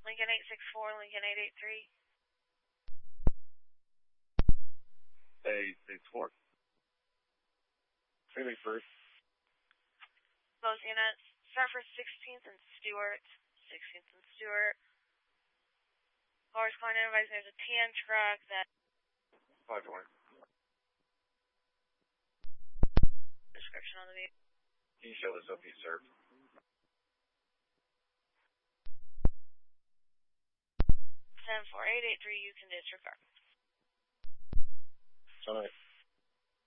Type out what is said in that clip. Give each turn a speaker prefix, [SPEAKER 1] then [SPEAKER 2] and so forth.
[SPEAKER 1] Lincoln 864, Lincoln 883.
[SPEAKER 2] 864. Feeling first.
[SPEAKER 1] Both units, start for 16th and Stewart. 16th and Stewart. Cars calling in advising there's a tan truck that...
[SPEAKER 2] 520.
[SPEAKER 1] Description on the vehicle.
[SPEAKER 2] Can you show this up, you sir?
[SPEAKER 1] 10-4-8-8-3, you can disregard.
[SPEAKER 2] All right.